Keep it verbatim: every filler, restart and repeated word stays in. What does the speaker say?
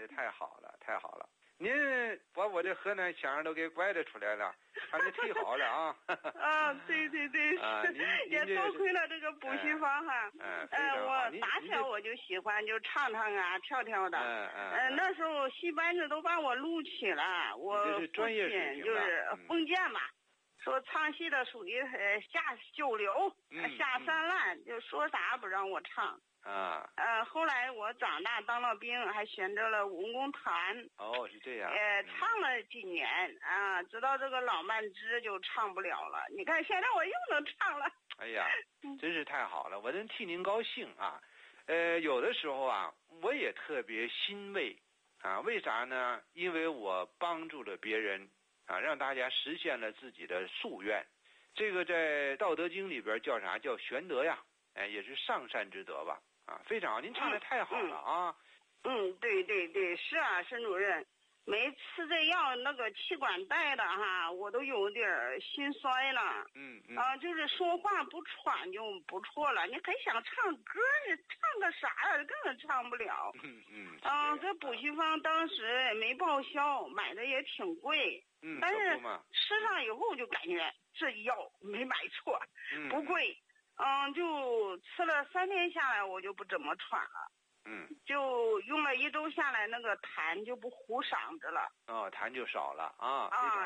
的太好了，太好了！您把我这河南腔都给拐得出来了，还是忒好了啊！ 啊，对对对， 啊，您也多亏了这个补习班哈。 嗯， 嗯，我打小我就喜欢就唱唱啊，跳跳的。 嗯嗯。 嗯，那时候戏班子都把我录取了，我这是专业水平就是封建嘛。说唱戏的属于呃下九流， 嗯、 下三滥，嗯、就说啥不让我唱。 啊。 呃，后来我长大当了兵，还选择了文工团。 哦，是这样。 呃，唱了几年啊，直到这个老慢支就唱不了了。你看现在我又能唱了。 哎呀，真是太好了，我真替您高兴啊。呃，有的时候啊，我也特别欣慰啊。为啥呢？因为我帮助了别人。啊，让大家实现了自己的夙愿，这个在《道德经》里边叫啥？叫玄德呀，哎，也是上善之德吧？啊，非常好，您唱的太好了啊！ 嗯，嗯对对对，是啊，沈主任，每次这药那个气管带的哈，我都有点心衰了。 嗯嗯。 啊，就是说话不喘就不错了，你还想唱歌，你唱个啥呀？根本唱不了。 嗯嗯。 啊，这补习方当时没报销，买的也挺贵。 嗯， 但是吃上以后就感觉这药没买错， 嗯、 不贵，嗯，就吃了三天下来，我就不怎么喘了， 嗯， 就用了一周下来，那个痰就不糊嗓子了， 哦，痰就少了啊， 啊。